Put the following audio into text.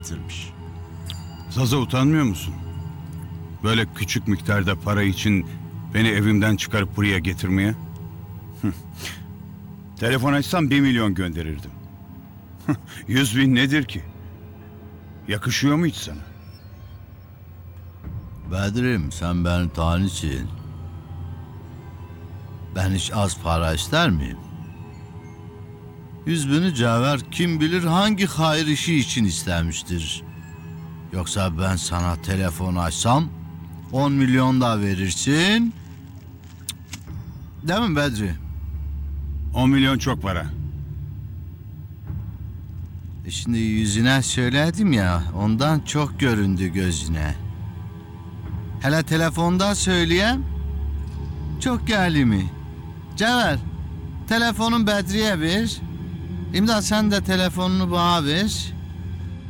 getirmiş. Zaza utanmıyor musun? Böyle küçük miktarda para için beni evimden çıkarıp buraya getirmeye? Telefon açsam 1 milyon gönderirdim. 100 bin nedir ki? Yakışıyor mu hiç sana? Bedrim, sen beni tanırsın. Ben hiç az para ister miyim? 100 bini Cevher kim bilir hangi hayır işi için istemiştir. Yoksa ben sana telefon açsam 10 milyon da verirsin. Değil mi Bedri? 10 milyon çok para. Şimdi yüzüne söyledim ya, ondan çok göründü gözüne. Hele telefonda söyleyeyim, çok geldi mi? Cevher, telefonun Bedri'ye ver. İmdat sen de telefonunu bana ver.